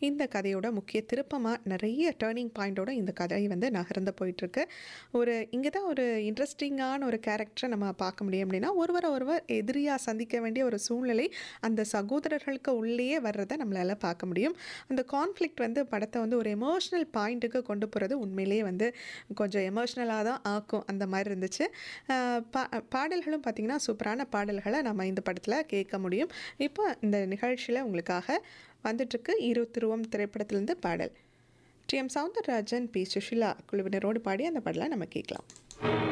இந்த கதையோட முக்கிய திருப்பமா நிறைய டர்னிங் பாயிண்டோட இந்த கதை வந்து நகர்ந்து போயிட்டுருக்கு. இங்கே தான் ஒரு இன்ட்ரெஸ்டிங்கான ஒரு கேரக்டரை நம்ம பார்க்க முடியும். அப்படின்னா ஒருவரை ஒருவர் எதிரியாக சந்திக்க வேண்டிய ஒரு சூழ்நிலை அந்த சகோதரர்களுக்கு உள்ளேயே வர்றதை நம்மளால் பார்க்க முடியும். அந்த கான்ஃப்ளிக்ட் வந்து படத்தை வந்து ஒரு எமோஷ்னல் பாயிண்ட்டுக்கு கொண்டு போகிறது உண்மையிலேயே வந்து கொஞ்சம் எமோஷ்னலாக தான் ஆக்கும். அந்த மாதிரி இருந்துச்சு. பாடல்களும் பார்த்திங்கன்னா சூப்பரான பாடல்களை நம்ம இந்த படத்தில் கேட்க முடியும். இப்போ இந்த நிகழ்ச்சியில் உங்களுக்காக வந்துட்டுருக்கு இரு திருவம் திரைப்படத்திலேருந்து பாடல். டி.எம். சௌந்தரராஜன், பி. சுஷிலா குழுவினரோடு பாடி அந்த பாடலை நம்ம கேட்கலாம்.